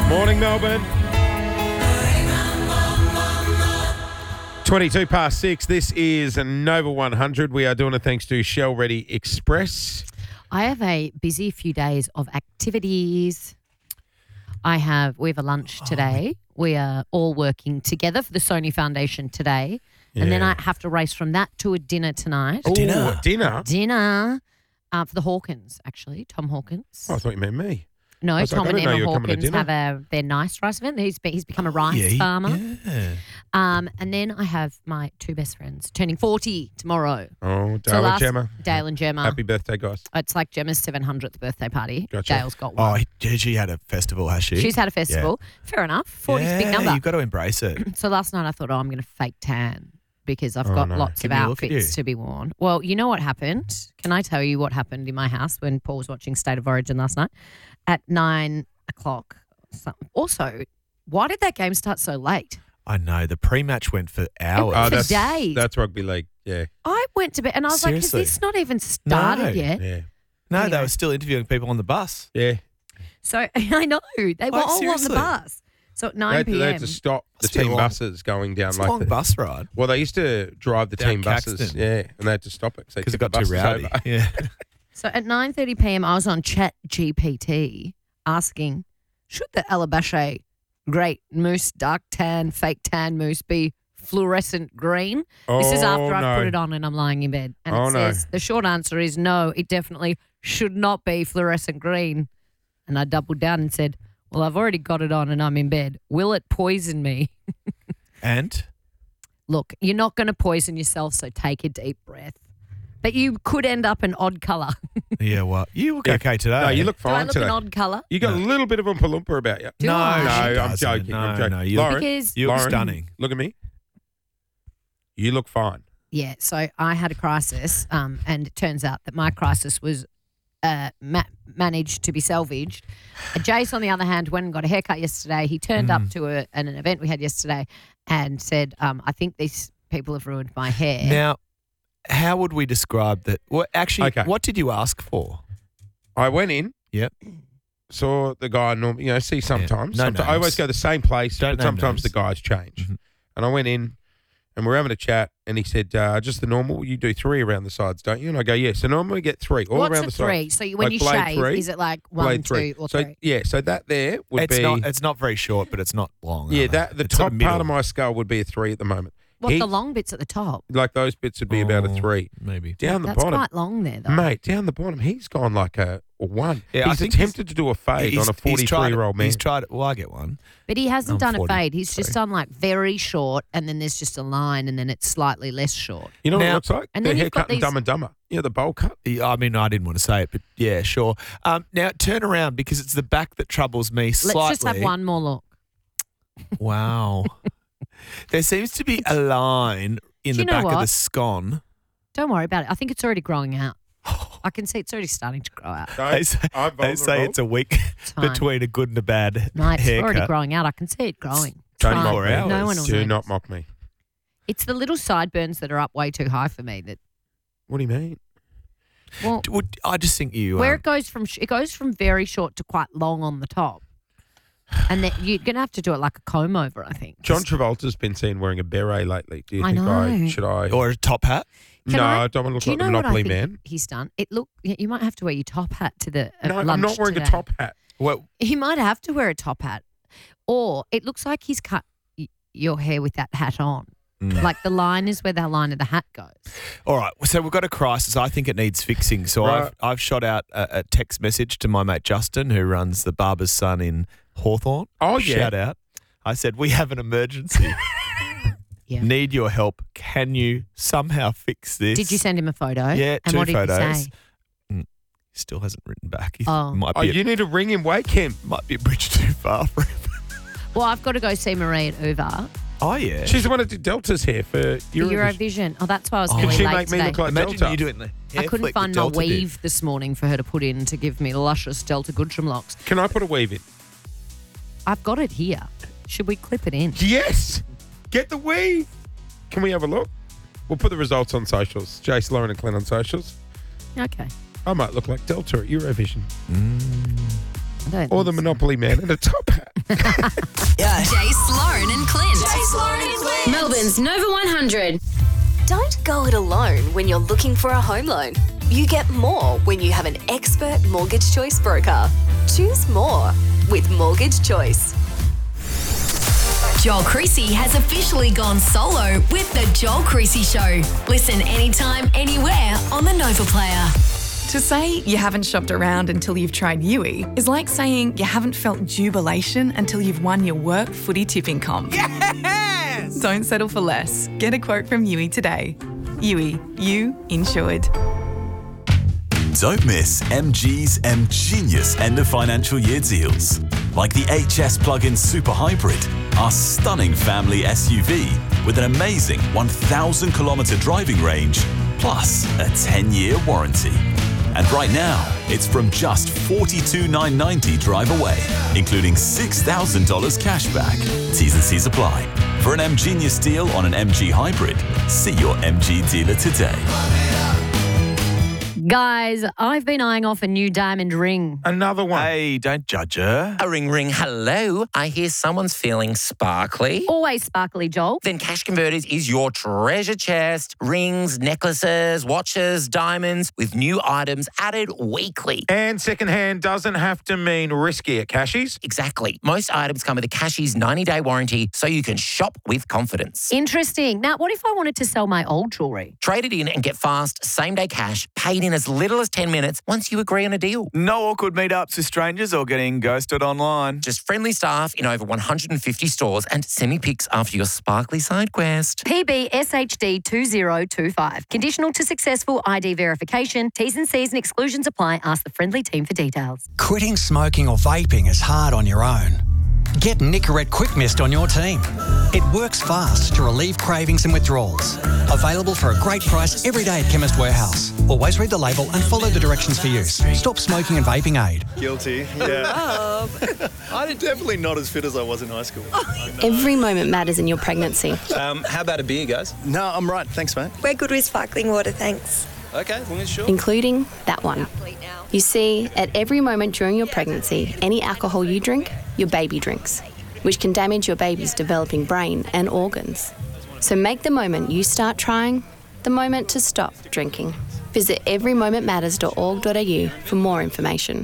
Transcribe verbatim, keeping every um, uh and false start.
Morning, Melbourne. twenty-two past six. This is Nova one hundred. We are doing it thanks to Shell Ready Express. I have a busy few days of activities. I have, we have a lunch today. We are all working together for the Sony Foundation today. And then Yeah. I have to race from that to a dinner tonight. Ooh, dinner. Dinner? Dinner uh, for the Hawkins, actually, Tom Hawkins. Oh, I thought you meant me. No, I was like, Tom I and didn't know Emma you were coming to Hawkins dinner. have a, their nice rice event. He's, be, he's become a rice Yeah, he- farmer. Yeah. Um, and then I have my two best friends turning forty tomorrow. Oh, Dale So and last- Gemma. Dale and Gemma. Happy birthday, guys. It's like Gemma's seven hundredth birthday party. Gotcha. Dale's got Oh, one. he- she had a festival, has she? She's had a festival. Fair enough. forty's a big Yeah, number. You've got to embrace it. So last night I thought, oh, I'm going to fake tan because I've Oh, got no. lots Give of me a look at outfits you. to be worn. Well, you know what happened? Can I tell you what happened in my house when Paul was watching State of Origin last night? At nine o'clock. some- Also, why did that game start so late? I know. The pre-match went for hours. Oh, Oh, For that's, days. that's rugby league. Yeah. I went to bed and I was Seriously? like, has this not even started No. yet? Yeah. no, they anyway. were still interviewing people on the bus. Yeah. So I know. They were Like, all seriously? on the bus. So at They nine had, to, they had p.m. to stop the Must be a team long- buses going down It's a like long the, bus ride Well, they used to drive the Down team buses. Caxton. Yeah. And they had to stop it because they it got too rowdy. Over. Yeah. So at nine thirty p.m. I was on Chat G P T asking, should the Alabache Great Moose Dark Tan Fake Tan Moose be fluorescent green? This is Oh, after I've no. put it on and I'm lying in bed. And Oh, it no. says the short answer is no, it definitely should not be fluorescent green. And I doubled down and said, well, I've already got it on and I'm in bed. Will it poison me? And Look, you're not going to poison yourself, so take a deep breath. But you could end up an odd colour. yeah, well, you look Yeah. okay today. No, you look Do I fine look today. an odd colour? You got a little bit of Oompa Loompa about you. Do no, I? she No, I'm doesn't. joking. No, I'm joking. no, you Lauren, look, Because you look Lauren, stunning. Look at me. You look fine. Yeah, so I had a crisis, um, and it turns out that my crisis was uh, ma- managed to be salvaged. Uh, Jace, on the other hand, went and got a haircut yesterday. He turned Mm. up to a, an, an event we had yesterday and said, um, I think these people have ruined my hair. Now, how would we describe that? Well, actually, Okay. what did you ask for? I went in. Yep. Saw the guy. Norm, you know, see sometimes. No Someti- I names. always go the same place, Don't but name sometimes the names. guys change. Mhm. And I went in, and we're having a chat, and he said, uh, "Just the normal. You do three around the sides, don't you?" And I go, "Yeah." So normally we get three all What's around a the three? sides. So you, when Like you blade shave, three, is it like one, Blade three. two, or so three? yeah, so that there would It's be not. It's not very short, but it's not long. yeah. are they? That the It's sort top of part of middle. my skull would be a three at the moment. What, He- the long bits at the top? Like those bits would be about a Oh, three. maybe. Down the That's bottom, quite long there, though. mate. Down the bottom, he's gone like a, a one. Yeah, I he's think attempted to do a fade He's- on a he's tried it- forty-three-year-old man. He's tried it. Well, I get one. But he hasn't I'm done forty, a fade. He's just sorry. done like very short, and then there's just a line, and then it's slightly less short. You know what it Now- looks like? And the then you've haircut got in these- Dumb and Dumber. Yeah, the bowl cut. Yeah, I mean, I didn't want to say it, but yeah, sure. Um, now turn around because it's the back that troubles me slightly. Let's just have one more look. Wow. There seems to be a line in Do you the know back of what? the scone. Don't worry about it. I think it's already growing out. I can see it's already starting to grow out. Don't- They say, I'm they say vulnerable. it's a week It's fine. between a good and a bad No, it's already haircut. growing out. I can see it growing. It's Don't fine. mock Four me. hours. No one will Do notice. not mock me. It's the little sideburns that are up way too high for me. That What do you mean? well, Would- I just think you. where um, it goes from sh- it goes from very short to quite long on the top, and then you're gonna have to do it like a comb over. I think. John Travolta's been seen wearing a beret lately. Do you I think I know. should I? or a top hat. Can no, I- I don't want to look Do you like the know what I Monopoly think man. he's done? It look. You might have to wear your top hat to the uh, No, I'm lunch not wearing today. a top hat. Well, He might have to wear a top hat, or it looks like he's cut y- your hair with that hat on. Mm. Like the line is where the line of the hat goes. all right. So we've got a crisis. I think it needs fixing. So Right. I've I've shot out a, a text message to my mate Justin, who runs the Barber's Son in Hawthorne. Oh, yeah. Shout out. I said we have an emergency. Yeah. Need your help. Can you somehow fix this? Did you send him a photo? Yeah, and two what did photos. he say? He still hasn't written back. He Oh. might Oh, be a, you need to ring him, wake him. might be a bridge too far for him. Well, I've got to go see Marie at Uber Oh yeah. She's the one that did Delta's hair for for Eurovision. Eurovision. Oh, that's why I was Oh. really Could she late make me today. look like Imagine Delta? you doing the I hair couldn't flick that find my Delta did. weave this morning for her to put in to give me luscious Delta Goodrum locks. Can I put a weave in? I've got it here. Should we clip it in? Yes. Get the weave. Can we have a look? We'll put the results on socials. Jace, Lauren and Glenn on socials. Okay. I might look like Delta at Eurovision. I don't Or the think so. Monopoly man in a top hat. Jace, Lauren and Clint. Jace, Lauren and Clint. Melbourne's Nova one hundred. Don't go it alone when you're looking for a home loan. You get more when you have an expert mortgage choice broker. Choose more with Mortgage Choice. Joel Creasy has officially gone solo with The Joel Creasy Show. Listen anytime, anywhere on the Nova Player. To say you haven't shopped around until you've tried Yui is like saying you haven't felt jubilation until you've won your work footy tipping comp. Yes! Don't settle for less. Get a quote from Yui today. Yui, you insured. Don't miss M G's M Genius end of financial year deals. Like the H S Plug-in Super Hybrid, our stunning family S U V with an amazing one thousand kilometre driving range, plus a ten-year warranty. And right now, it's from just forty-two thousand nine hundred ninety dollars drive away, including six thousand dollars cash back. T's and C's apply. For an M Genius deal on an M G Hybrid, see your M G dealer today. Guys, I've been eyeing off a new diamond ring. Another one. Hey, don't judge her. A ring ring hello. I hear someone's feeling sparkly. Always sparkly, Joel. Then Cash Converters is your treasure chest. Rings, necklaces, watches, diamonds with new items added weekly. And secondhand doesn't have to mean risky at Cashies. Exactly. Most items come with a Cashies ninety-day warranty so you can shop with confidence. Interesting. Now, what if I wanted to sell my old jewellery? Trade it in and get fast same-day cash paid in as little as ten minutes once you agree on a deal. No awkward meetups with strangers or getting ghosted online. Just friendly staff in over one hundred fifty stores and send me pics after your sparkly side quest. P B S H D two zero two five. Conditional to successful I D verification. T's and C's and exclusions apply. Ask the friendly team for details. Quitting smoking or vaping is hard on your own. Get Nicorette Quick Mist on your team. It works fast to relieve cravings and withdrawals. Available for a great price every day at Chemist Warehouse. Always read the label and follow the directions for use. Stop smoking and vaping aid. Guilty, yeah. I'm definitely not as fit as I was in high school. Every moment matters in your pregnancy. Um, how about a beer, guys? No, I'm right. Thanks, mate. We're good with sparkling water, thanks. Okay, as long as sure. Including that one. You see, at every moment during your pregnancy, any alcohol you drink, your baby drinks, which can damage your baby's developing brain and organs. So make the moment you start trying the moment to stop drinking. Visit every moment matters dot org dot a u for more information.